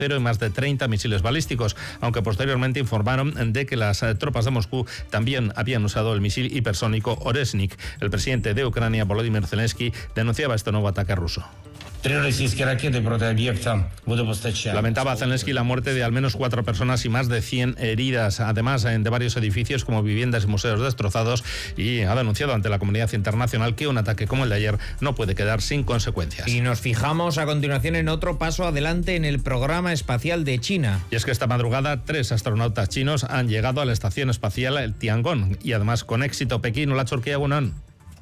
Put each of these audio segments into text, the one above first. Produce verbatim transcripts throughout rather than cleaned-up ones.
y más de treinta misiles balísticos, aunque posteriormente informaron de que las tropas de Moscú también habían usado el misil hipersónico Oresnik. El presidente de Ucrania, Volodymyr Zelensky, denunciaba este nuevo ataque ruso. Lamentaba Zelensky la muerte de al menos cuatro personas y más de cien heridas, además de varios edificios como viviendas y museos destrozados, y ha denunciado ante la comunidad internacional que un ataque como el de ayer no puede quedar sin consecuencias. Y nos fijamos a continuación en otro paso adelante en el programa espacial de China. Y es que esta madrugada tres astronautas chinos han llegado a la estación espacial Tiangong y además con éxito. Pekín, la Turquía, Gunan.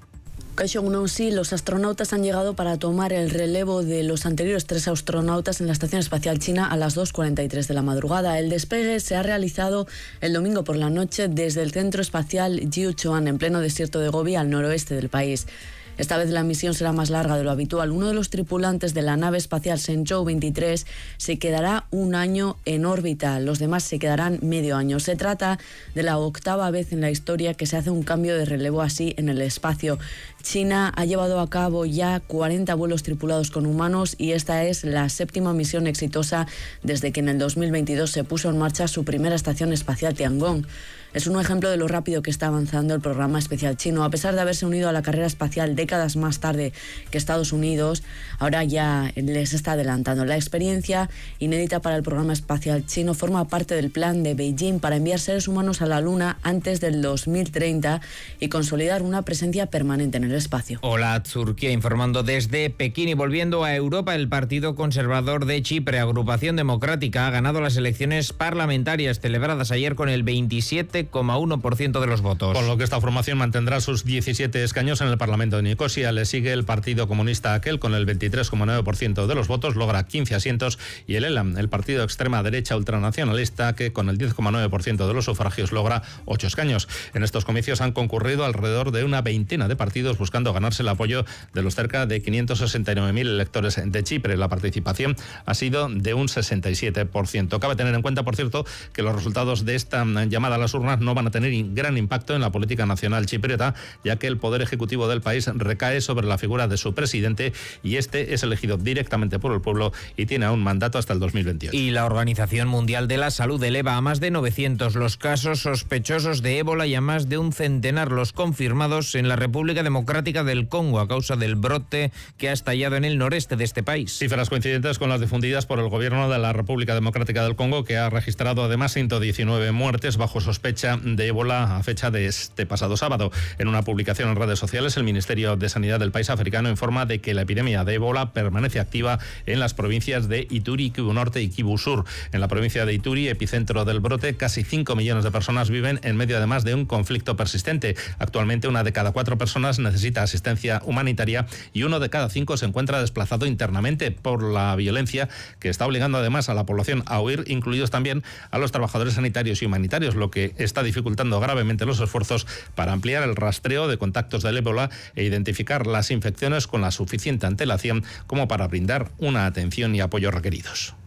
Sí, los astronautas han llegado para tomar el relevo de los anteriores tres astronautas en la Estación Espacial China a las dos cuarenta y tres de la madrugada. El despegue se ha realizado el domingo por la noche desde el Centro Espacial Jiuquan, en pleno desierto de Gobi, al noroeste del país. Esta vez la misión será más larga de lo habitual. Uno de los tripulantes de la nave espacial Shenzhou veintitrés se quedará un año en órbita. Los demás se quedarán medio año. Se trata de la octava vez en la historia que se hace un cambio de relevo así en el espacio. China ha llevado a cabo ya cuarenta vuelos tripulados con humanos y esta es la séptima misión exitosa desde que en el dos mil veintidós se puso en marcha su primera estación espacial Tiangong. Es un ejemplo de lo rápido que está avanzando el programa espacial chino. A pesar de haberse unido a la carrera espacial décadas más tarde que Estados Unidos, ahora ya les está adelantando. La experiencia inédita para el programa espacial chino forma parte del plan de Beijing para enviar seres humanos a la Luna antes del dos mil treinta y consolidar una presencia permanente en el espacio. Hola, Turquía informando desde Pekín. Y volviendo a Europa, el Partido Conservador de Chipre, agrupación democrática, ha ganado las elecciones parlamentarias celebradas ayer con el veintisiete coma uno por ciento de los votos. Con lo que esta formación mantendrá sus diecisiete escaños en el Parlamento de Nicosia. Le sigue el Partido Comunista Aquel con el veintitrés coma nueve por ciento de los votos, logra quince asientos, y el ELAM, el partido de extrema derecha ultranacionalista, que con el diez coma nueve por ciento de los sufragios logra ocho escaños. En estos comicios han concurrido alrededor de una veintena de partidos buscando ganarse el apoyo de los cerca de quinientos sesenta y nueve mil electores de Chipre. La participación ha sido de un sesenta y siete por ciento. Cabe tener en cuenta, por cierto, que los resultados de esta llamada a las urnas no van a tener gran impacto en la política nacional chipriota, ya que el poder ejecutivo del país recae sobre la figura de su presidente y este es elegido directamente por el pueblo y tiene aún mandato hasta el dos mil veintiocho. Y la Organización Mundial de la Salud eleva a más de novecientos los casos sospechosos de ébola y a más de un centenar los confirmados en la República Democrática del Congo a causa del brote que ha estallado en el noreste de este país. Cifras coincidentes con las difundidas por el gobierno de la República Democrática del Congo, que ha registrado además ciento diecinueve muertes bajo sospecha de ébola a fecha de este pasado sábado. En una publicación en redes sociales, el Ministerio de Sanidad del país africano informa de que la epidemia de ébola permanece activa en las provincias de Ituri, Kivu Norte y Kivu Sur. En la provincia de Ituri, epicentro del brote, casi cinco millones de personas viven en medio además de un conflicto persistente. Actualmente, una de cada cuatro personas necesita asistencia humanitaria y uno de cada cinco se encuentra desplazado internamente por la violencia que está obligando además a la población a huir, incluidos también a los trabajadores sanitarios y humanitarios, lo que está dificultando gravemente los esfuerzos para ampliar el rastreo de contactos del ébola e identificar las infecciones con la suficiente antelación como para brindar una atención y apoyo requeridos.